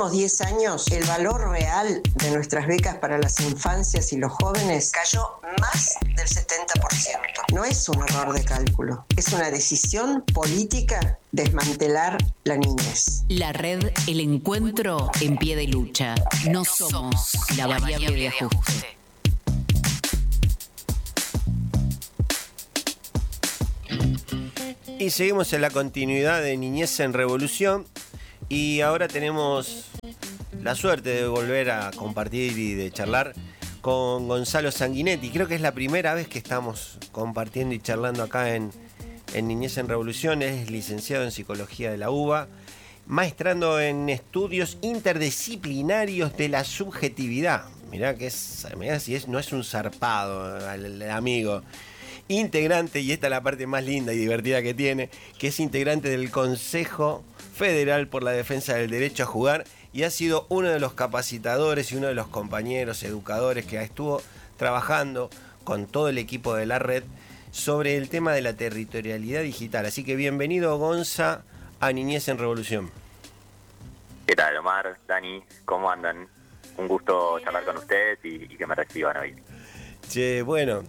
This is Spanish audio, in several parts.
10 años, el valor real de nuestras becas para las infancias y los jóvenes cayó más del 70%. No es un error de cálculo, es una decisión política desmantelar la niñez. La red El Encuentro en pie de lucha. No somos la variable de ajuste. Y seguimos en la continuidad de Niñez en Revolución. Y ahora tenemos la suerte de volver a compartir y de charlar con Gonzalo Sanguinetti. Creo que es la primera vez que estamos compartiendo y charlando acá en Niñez en Revolución. Es licenciado en Psicología de la UBA, maestrando en estudios interdisciplinarios de la subjetividad. Mirá si no es un zarpado el amigo. Integrante, y esta es la parte más linda y divertida que tiene, que es integrante del Consejo Federal por la Defensa del Derecho a Jugar, y ha sido uno de los capacitadores y uno de los compañeros educadores que estuvo trabajando con todo el equipo de la red sobre el tema de la territorialidad digital. Así que bienvenido, Gonza, a Niñez en Revolución. ¿Qué tal, Omar, Dani? ¿Cómo andan? Un gusto charlar con ustedes y que me reciban hoy. Che, bueno,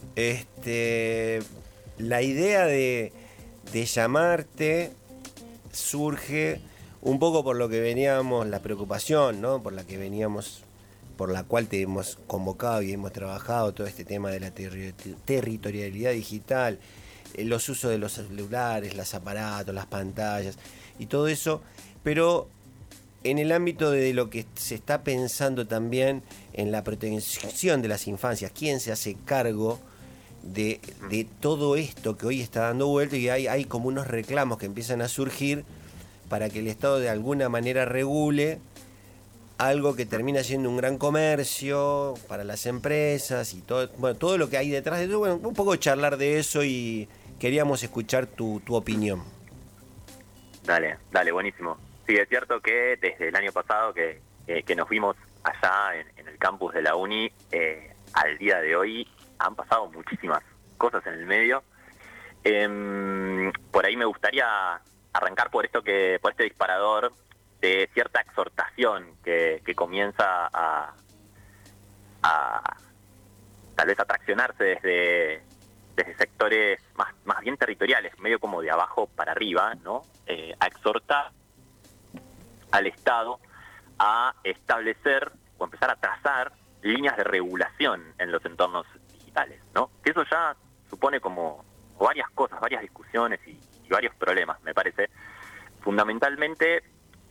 la idea de llamarte surge un poco por lo que veníamos, la preocupación, ¿no? Por la cual te hemos convocado y hemos trabajado todo este tema de la territorialidad digital, los usos de los celulares, los aparatos, las pantallas y todo eso, pero en el ámbito de lo que se está pensando también en la protección de las infancias. ¿Quién se hace cargo de todo esto que hoy está dando vuelta? Y hay como unos reclamos que empiezan a surgir para que el Estado de alguna manera regule algo que termina siendo un gran comercio para las empresas y todo lo que hay detrás de eso. Bueno, un poco charlar de eso y queríamos escuchar tu opinión. Dale, buenísimo. Sí, es cierto que desde el año pasado que nos vimos allá en el campus de la Uni, al día de hoy han pasado muchísimas cosas en el medio. Por ahí me gustaría arrancar por este disparador de cierta exhortación que comienza a tal vez a traccionarse desde sectores más bien territoriales, medio como de abajo para arriba, ¿no? A exhortar al Estado a establecer o empezar a trazar líneas de regulación en los entornos digitales, ¿no? Que eso ya supone como varias cosas, varias discusiones y varios problemas, me parece. Fundamentalmente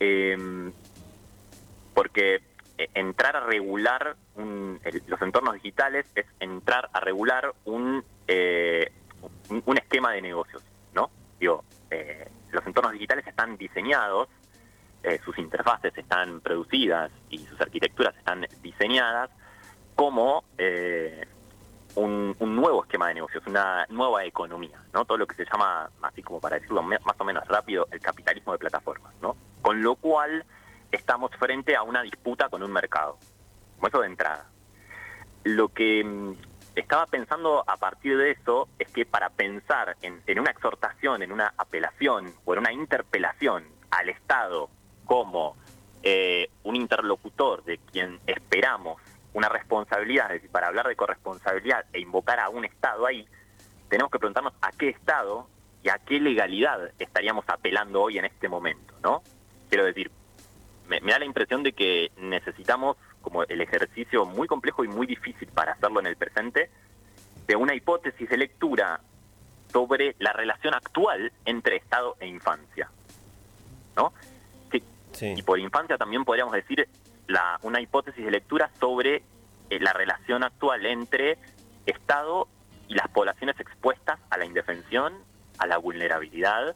porque entrar a regular los entornos digitales es entrar a regular un esquema de negocios, ¿no? Digo, los entornos digitales están diseñados, sus interfaces están producidas y sus arquitecturas están diseñadas como un nuevo esquema de negocios, una nueva economía, ¿no? Todo lo que se llama, así como para decirlo más o menos rápido, el capitalismo de plataformas, ¿no? Con lo cual estamos frente a una disputa con un mercado, como eso de entrada. Lo que estaba pensando a partir de eso es que para pensar en una exhortación, en una apelación o en una interpelación al Estado como un interlocutor de quien esperamos una responsabilidad, es decir, para hablar de corresponsabilidad e invocar a un Estado ahí, tenemos que preguntarnos a qué Estado y a qué legalidad estaríamos apelando hoy en este momento, ¿no? Quiero decir, me da la impresión de que necesitamos como el ejercicio muy complejo y muy difícil para hacerlo en el presente, de una hipótesis de lectura sobre la relación actual entre Estado e infancia, ¿no? Sí. Y por infancia también podríamos decir una hipótesis de lectura sobre la relación actual entre Estado y las poblaciones expuestas a la indefensión, a la vulnerabilidad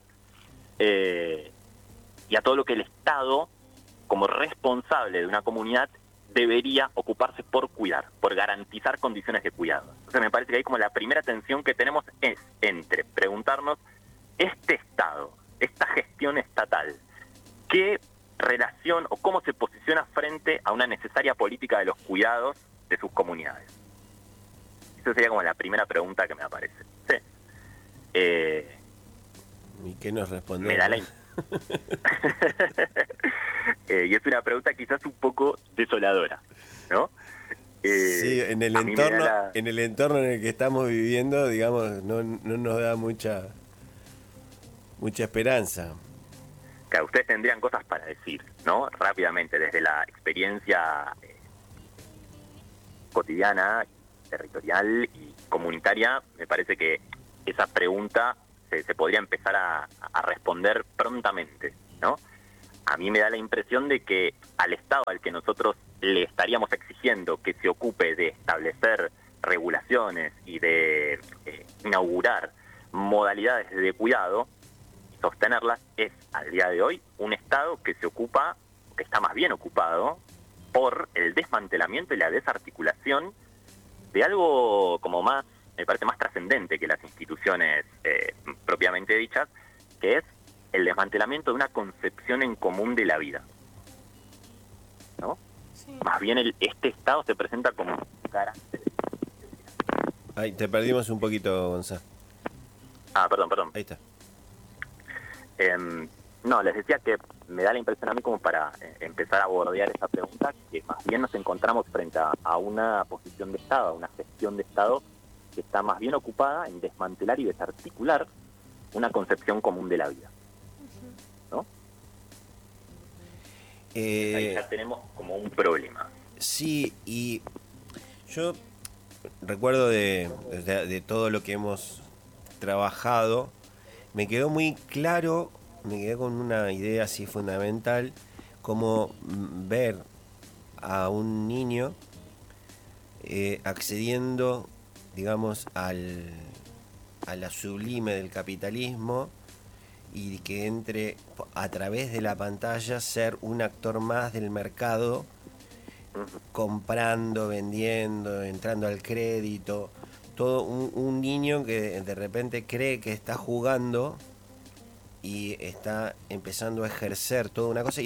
y a todo lo que el Estado, como responsable de una comunidad, debería ocuparse por cuidar, por garantizar condiciones de cuidado. Entonces me parece que ahí como la primera tensión que tenemos es entre preguntarnos, este Estado, esta gestión estatal, ¿qué relación o cómo se posiciona frente a una necesaria política de los cuidados de sus comunidades? Esa sería como la primera pregunta que me aparece. Sí. ¿Y qué nos responde? Y es una pregunta quizás un poco desoladora, ¿no? Sí, en el entorno en el que estamos viviendo, digamos, no nos da mucha esperanza. Claro, ustedes tendrían cosas para decir, ¿no? Rápidamente, desde la experiencia cotidiana, territorial y comunitaria, me parece que esa pregunta se podría empezar a responder prontamente, ¿no? A mí me da la impresión de que al Estado al que nosotros le estaríamos exigiendo que se ocupe de establecer regulaciones y de inaugurar modalidades de cuidado y sostenerlas, es al día de hoy un Estado que se ocupa, que está más bien ocupado por el desmantelamiento y la desarticulación de algo como más, me parece más trascendente que las instituciones propiamente dichas, que es el desmantelamiento de una concepción en común de la vida, ¿no? Sí. Más bien este Estado se presenta como un carácter. Ay, te perdimos un poquito, Gonzalo. Perdón. Ahí está. No, les decía que me da la impresión a mí, como para empezar a bordear esa pregunta, que más bien nos encontramos frente a una posición de Estado, a una gestión de Estado que está más bien ocupada en desmantelar y desarticular una concepción común de la vida, ¿no? Ahí ya tenemos como un problema. Sí, y yo recuerdo de todo lo que hemos trabajado, me quedó muy claro, me quedé con una idea así fundamental, como ver a un niño accediendo, digamos, a la sublime del capitalismo, y que entre a través de la pantalla ser un actor más del mercado, comprando, vendiendo, entrando al crédito, todo un niño que de repente cree que está jugando y está empezando a ejercer toda una cosa.